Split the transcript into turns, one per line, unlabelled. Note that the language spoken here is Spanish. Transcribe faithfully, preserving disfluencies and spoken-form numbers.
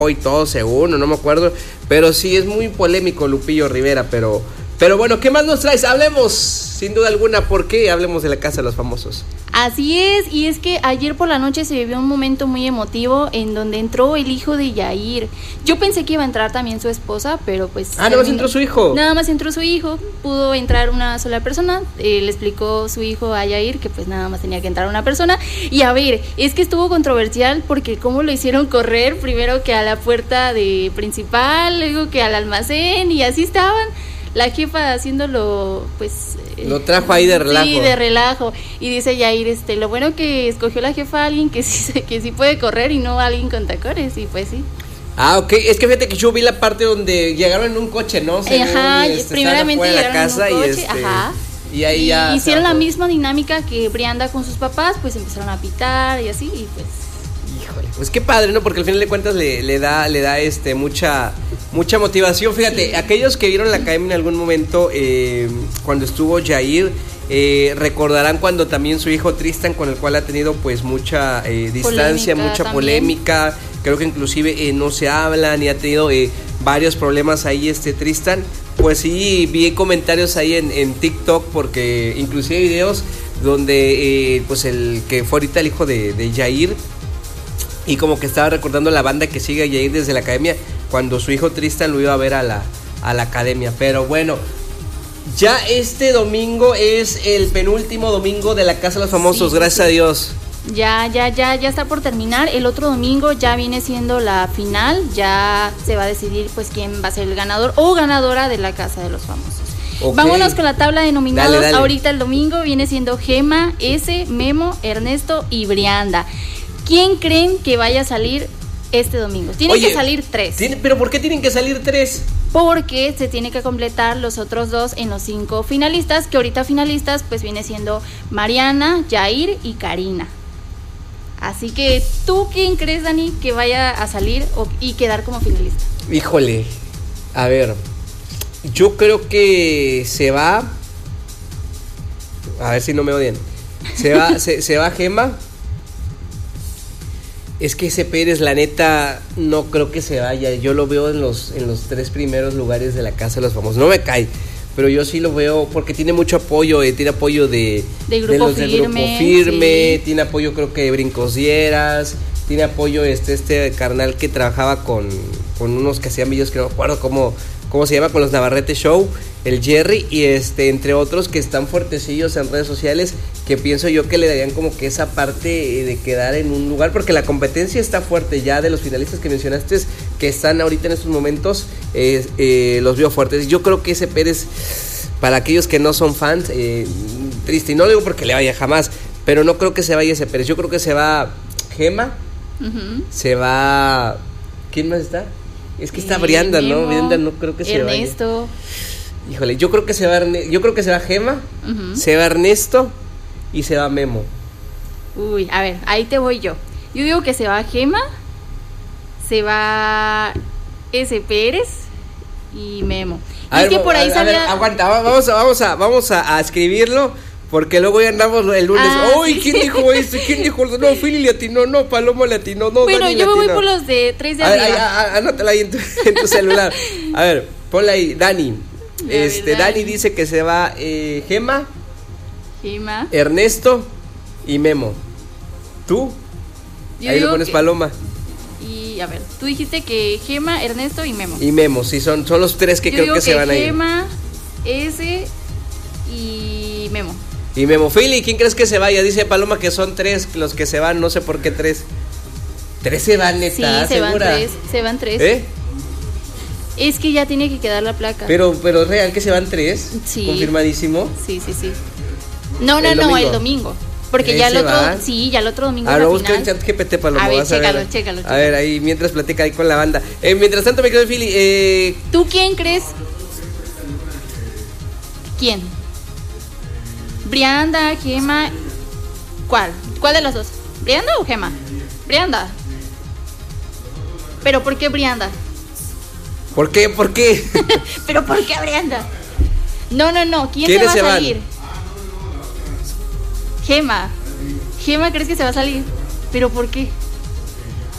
y todo según, no me acuerdo, pero sí es muy polémico Lupillo Rivera, pero pero bueno, ¿qué más nos traes? Hablemos, sin duda alguna, ¿por qué? Hablemos de la Casa de los Famosos.
Así es, y es que ayer por la noche se vivió un momento muy emotivo en donde entró el hijo de Yair. Yo pensé que iba a entrar también su esposa, pero pues...
Ah, nada más entró su hijo.
Nada más entró su hijo, pudo entrar una sola persona, eh, le explicó su hijo a Yair que pues nada más tenía que entrar una persona. Y a ver, es que estuvo controversial porque cómo lo hicieron correr, primero que a la puerta de principal, luego que al almacén, y así estaban. La jefa haciéndolo, pues...
Lo trajo ahí de relajo.
Sí, de relajo. Y dice Yair, este, lo bueno que escogió la jefa a alguien que sí, que sí puede correr y no a alguien con tacones, y pues sí.
Ah, ok, es que fíjate que yo vi la parte donde llegaron en un coche, ¿no? Se
ajá,
y, este,
primeramente llegaron
la casa
en un coche,
y este,
ajá.
Y ahí
y
ya...
hicieron la misma dinámica que Brianda con sus papás, pues empezaron a pitar y así, y pues...
Híjole, pues qué padre, ¿no? Porque al final de cuentas le, le da, le da este mucha, mucha motivación. Fíjate, sí. Aquellos que vieron la academia en algún momento, eh, cuando estuvo Yair, eh, recordarán cuando también su hijo Tristan, con el cual ha tenido pues mucha eh, distancia, polémica, mucha también. polémica. Creo que inclusive eh, no se hablan y ha tenido eh, varios problemas ahí este Tristan. Pues sí, vi comentarios ahí en, en TikTok, porque inclusive hay videos donde eh, pues el que fue ahorita el hijo de, de Yair, y como que estaba recordando la banda que sigue a Yair desde la academia, cuando su hijo Tristan lo iba a ver a la, a la academia. Pero bueno, ya este domingo es el penúltimo domingo de la Casa de los Famosos, sí, gracias sí. a Dios.
Ya, ya, ya, ya está por terminar. El otro domingo ya viene siendo la final, ya se va a decidir pues quién va a ser el ganador o ganadora de la Casa de los Famosos. Okay. Vámonos con la tabla de nominados. Dale, dale. Ahorita el domingo viene siendo Gema, S, Memo, Ernesto y Brianda. ¿Quién creen que vaya a salir este domingo? Tienen Oye, que salir tres.
¿tiene, ¿Pero por qué tienen que salir tres?
Porque se tiene que completar los otros dos en los cinco finalistas, que ahorita finalistas pues viene siendo Mariana, Yair y Karina. Así que, ¿tú quién crees, Dani, que vaya a salir o, y quedar como finalista?
Híjole, a ver, yo creo que se va, a ver si no me odian, se va, se, se va Gema. Es que ese Pérez, la neta, no creo que se vaya. Yo lo veo en los, en los tres primeros lugares de la Casa de los Famosos. No me cae, pero yo sí lo veo porque tiene mucho apoyo. Eh, tiene apoyo de,
de grupo
de los
firme,
del grupo firme.
Sí.
Tiene apoyo, creo que de Brincos Dieras. Tiene apoyo este, este carnal que trabajaba con, con unos que hacían videos que no me acuerdo cómo, cómo se llama, con los Navarrete Show, el Jerry, y este entre otros que están fuertecillos en redes sociales, que pienso yo que le darían como que esa parte de quedar en un lugar, porque la competencia está fuerte ya de los finalistas que mencionaste, que están ahorita en estos momentos, eh, eh, los veo fuertes. Yo creo que ese Pérez, para aquellos que no son fans, eh, triste, y no lo digo porque le vaya jamás, pero no creo que se vaya ese Pérez. Yo creo que se va Gema, uh-huh. se va... ¿Quién más está? Es que está eh, Brianda, Memo, ¿no? Brianda no creo que se vaya.
Ernesto.
Híjole, yo creo que se va Erne- yo creo que se va Gema, uh-huh. se va Ernesto y se va Memo.
Uy, a ver, ahí te voy yo. Yo digo que se va Gema, se va ese Pérez y Memo. Y
a
es
ver,
que por ahí
a,
salía...
a ver, aguanta, vamos a, vamos a, vamos a, a escribirlo, porque luego ya andamos el lunes.
Ah,
¡Uy!
sí.
¿Quién dijo esto? ¿Quién dijo esto? No, Philly latino, no, Paloma latino, no,
bueno,
Dani
yo me voy
latino.
por los de tres de
a ver,
arriba.
a, a, anótala ahí en tu, en tu celular. A ver, ponla ahí, Dani.
La
Este,
verdad.
Dani dice que se va eh, Gema,
Gema,
Ernesto y Memo. ¿Tú?
yo
ahí
digo
le pones
que...
Paloma.
Y a ver, tú dijiste que Gema, Ernesto y Memo.
Y Memo, sí, son, son los tres que
yo
creo
digo
que, que se van a ir.
Gema, ese y Memo.
Y Memo. Philly, ¿quién crees que se vaya? Dice Paloma que son tres los que se van, no sé por qué tres. ¿Tres se van, neta?
Sí, se
¿segura?
van tres, se van tres.
¿Eh?
Es que ya tiene que quedar la placa.
Pero, pero real que se van tres.
Sí.
Confirmadísimo.
Sí, sí, sí. No, no,
¿El
no,
domingo?
el domingo. Porque
¿Eh,
ya el
se
otro,
van?
sí, ya el otro domingo
A
es
ver,
la
busca en
final.
chat G P T, Paloma.
A ver,
vas a
chécalo,
ver.
chécalo,
A
chécalo.
ver, ahí mientras platica ahí con la banda. Eh, mientras tanto, me quedo Philly. Eh,
¿Tú quién crees? ¿Quién? Brianda, Gema. ¿Cuál? ¿Cuál de las dos? ¿Brianda o Gema? Brianda. ¿Pero por qué Brianda?
¿Por qué? ¿Por qué?
¿Pero por qué Brianda? No, no, no. ¿Quién se
¿Quiénes
va a
se
salir?
van?
Gema. Gema, ¿crees que se va a salir? ¿Pero por qué?